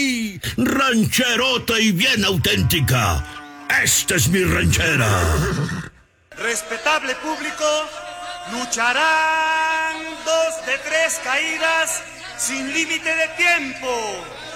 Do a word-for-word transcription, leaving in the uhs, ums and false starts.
sí! Rancherota y bien auténtica. Esta es mi ranchera. Respetable público, lucharán dos de tres caídas sin límite de tiempo.